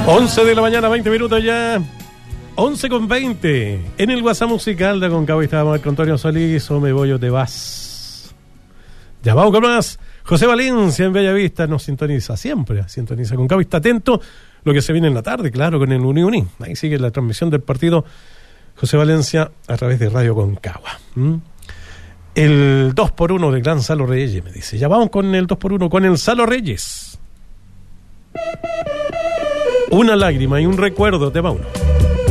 11 de la mañana, 20 minutos ya. 11:20. En el WhatsApp musical de Aconcagua estábamos con Antonio Solís, o me voy o te vas. Ya vamos con más. José Valencia en Bellavista nos sintoniza siempre, sintoniza Aconcagua y está atento lo que se viene en la tarde, claro, con el Uni. Ahí sigue la transmisión del partido José Valencia a través de Radio Aconcagua. El 2x1 del gran Salo Reyes, me dice. Ya vamos con el 2x1, con el Salo Reyes. Una lágrima y un recuerdo, tema 1.